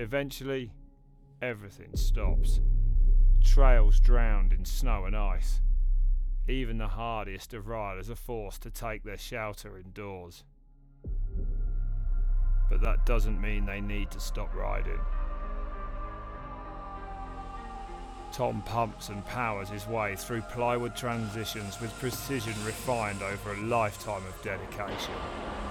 Eventually, everything stops. Trails drowned in snow and ice. Even the hardiest of riders are forced to take their shelter indoors. But that doesn't mean they need to stop riding. Tom pumps and powers his way through plywood transitions with precision refined over a lifetime of dedication.